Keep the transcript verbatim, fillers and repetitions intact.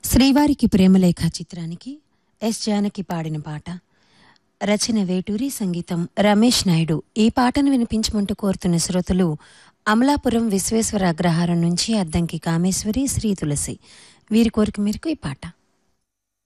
శ్రీవారికి ప్రేమలేఖ చిత్రానికి ఎస్ జానకి పాడిన పాట. రచన వేటూరి, సంగీతం రమేష్ నాయుడు. ఈ పాటను వినిపించమంటూ కోరుతున్న శ్రోతలు అమలాపురం విశ్వేశ్వర అగ్రహారం నుంచి అద్దంకి కామేశ్వరి, శ్రీ తులసి. వీరి కోరిక మేరకు ఈ పాట.